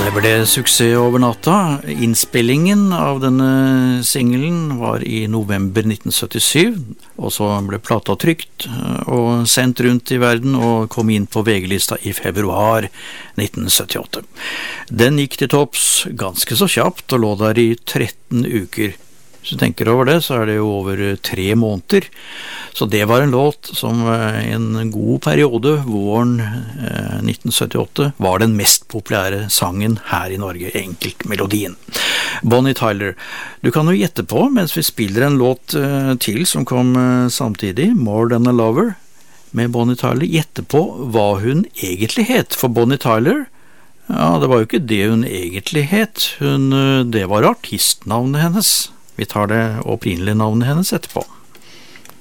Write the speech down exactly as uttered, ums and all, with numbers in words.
Det ble suksess over natta. Innspillingen av denne singelen var i november nitten syttisju, og så ble plata trykt og sendt rundt i verden og kom inn på V G-lista i februar nitten syttiåtte. Den gikk til topps ganske så kjapt og lå der i tretten uker. Hvis du tenker over det, så er det jo over tre måneder. Så det var en låt som en god periode, våren nitten syttiåtte, var den mest populære sangen her i Norge, enkeltmelodien. Bonnie Tyler. Du kan jo gjette på, mens vi spiller en låt til som kom samtidig, More Than a Lover, med Bonnie Tyler, gjette på hva hun egentlig het. For Bonnie Tyler, ja, det var jo ikke det hun egentlig het. Hun, det var artistnavnet hennes. Vi tar det opprinnelige navnet hennes etterpå.